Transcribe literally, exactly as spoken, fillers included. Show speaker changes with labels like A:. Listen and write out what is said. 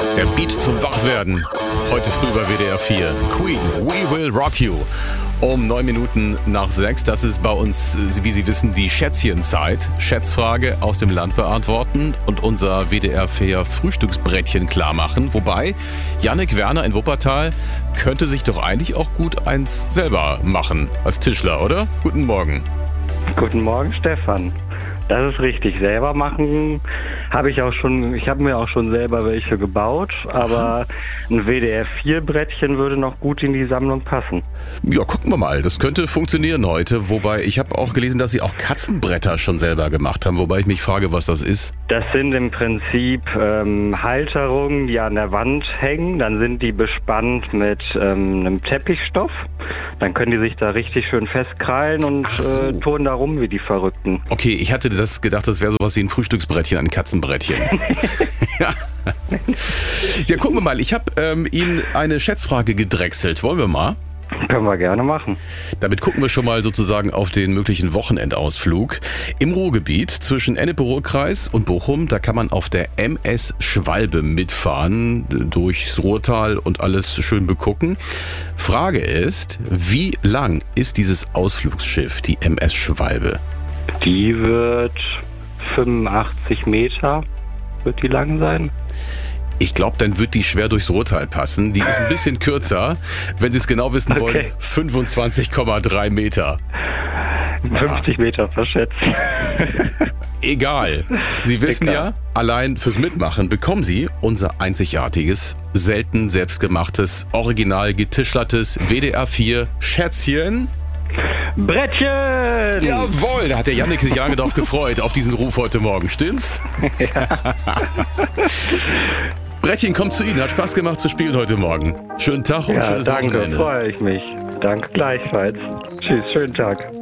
A: ist der Beat zum Wachwerden. Heute früh bei W D R vier. Queen, We Will Rock You. Um neun Minuten nach sechs. Das ist bei uns, wie Sie wissen, die Schätzchenzeit. Schätzfrage aus dem Land beantworten und unser W D R vier Frühstücksbrettchen klar machen. Wobei, Jannik Werner in Wuppertal könnte sich doch eigentlich auch gut eins selber machen als Tischler, oder? Guten Morgen.
B: Guten Morgen, Stefan. Das ist richtig. Selber machen habe ich auch schon, ich habe mir auch schon selber welche gebaut, aber ein W D R vier Brettchen würde noch gut in die Sammlung passen.
A: Ja, gucken wir mal. Das könnte funktionieren heute. Wobei, ich habe auch gelesen, dass Sie auch Katzenbretter schon selber gemacht haben. Wobei ich mich frage, was das ist.
B: Das sind im Prinzip ähm, Halterungen, die an der Wand hängen. Dann sind die bespannt mit ähm, einem Teppichstoff. Dann können die sich da richtig schön festkrallen und
A: so.
B: äh, turnen da rum wie die Verrückten.
A: Okay, ich hatte das gedacht, das wäre sowas wie ein Frühstücksbrettchen, ein Katzenbrettchen. ja. ja, gucken wir mal. Ich habe ähm, Ihnen eine Schätzfrage gedrechselt. Wollen wir mal?
B: Können wir gerne machen.
A: Damit gucken wir schon mal sozusagen auf den möglichen Wochenendausflug. Im Ruhrgebiet zwischen Ennepe-Ruhr-Kreis und Bochum, da kann man auf der M S Schwalbe mitfahren, durchs Ruhrtal und alles schön begucken. Frage ist, wie lang ist dieses Ausflugsschiff, die M S Schwalbe?
B: Die wird fünfundachtzig Meter, wird die lang sein.
A: Ich glaube, dann wird die schwer durchs Ruhrtal passen. Die ist ein bisschen kürzer. Wenn Sie es genau wissen
B: Okay.
A: wollen, fünfundzwanzig Komma drei Meter.
B: fünfzig Meter verschätzt.
A: Egal. Sie wissen
B: Egal.
A: ja, allein fürs Mitmachen bekommen Sie unser einzigartiges, selten selbstgemachtes, original getischlertes W D R vier Schätzchen.
B: Brettchen!
A: Jawohl, da hat der Jannik sich lange drauf gefreut, auf diesen Ruf heute Morgen, stimmt's?
B: Ja.
A: Brettchen kommt zu Ihnen, hat Spaß gemacht zu spielen heute Morgen. Schönen Tag und
B: Ja,
A: schönes
B: danke,
A: Wochenende.
B: freue ich mich. Danke gleichfalls. Tschüss, schönen Tag.